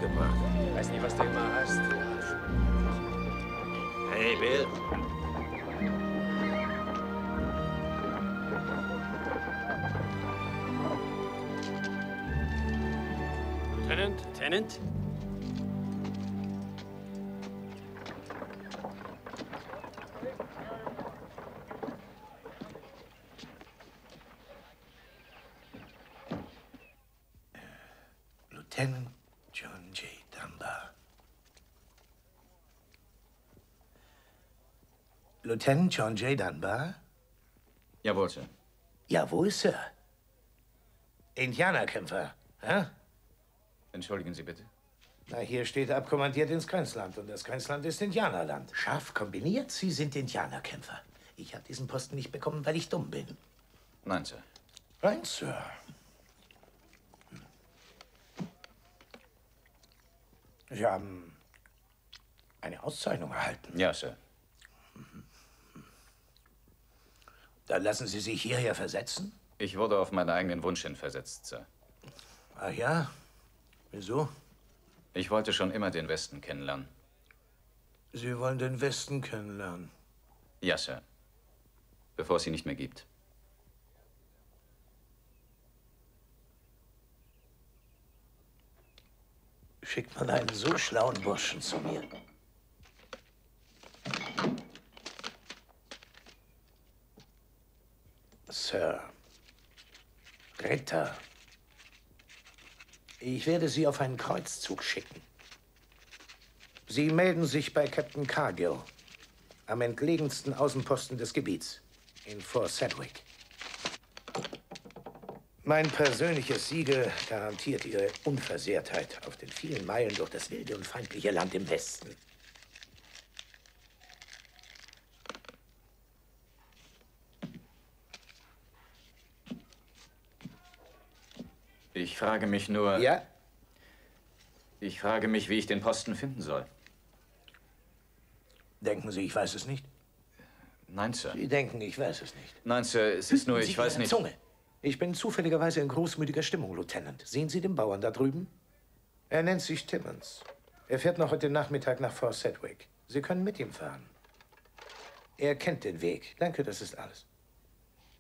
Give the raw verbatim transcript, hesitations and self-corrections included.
mitgebracht. Ich weiß nicht, was du immer hast. Hey, Bill. Lieutenant? Lieutenant? Lieutenant John J. Dunbar. Lieutenant John J. Dunbar? Jawohl, Sir. Jawohl, Sir. Indianerkämpfer, hä? Entschuldigen Sie bitte. Na, hier steht abkommandiert ins Grenzland und das Grenzland ist Indianerland. Scharf kombiniert, Sie sind Indianerkämpfer. Ich habe diesen Posten nicht bekommen, weil ich dumm bin. Nein, Sir. Nein, Sir. Sie haben eine Auszeichnung erhalten. Ja, Sir. Dann lassen Sie sich hierher versetzen? Ich wurde auf meinen eigenen Wunsch hin versetzt, Sir. Ach ja? Wieso? Ich wollte schon immer den Westen kennenlernen. Sie wollen den Westen kennenlernen? Ja, Sir. Bevor es sie nicht mehr gibt. Schickt man einen so schlauen Burschen zu mir? Sir. Ritter. Ich werde Sie auf einen Kreuzzug schicken. Sie melden sich bei Captain Cargill am entlegensten Außenposten des Gebiets in Fort Sedgwick. Mein persönliches Siegel garantiert Ihre Unversehrtheit auf den vielen Meilen durch das wilde und feindliche Land im Westen. Ich frage mich nur... Ja? Ich frage mich, wie ich den Posten finden soll. Denken Sie, ich weiß es nicht? Nein, Sir. Sie denken, ich weiß es nicht. Nein, Sir, es ist nur, Hüten ich Sie weiß Ihre nicht... Zunge. Ich bin zufälligerweise in großmütiger Stimmung, Lieutenant. Sehen Sie den Bauern da drüben? Er nennt sich Timmons. Er fährt noch heute Nachmittag nach Fort Sedgwick. Sie können mit ihm fahren. Er kennt den Weg. Danke, das ist alles.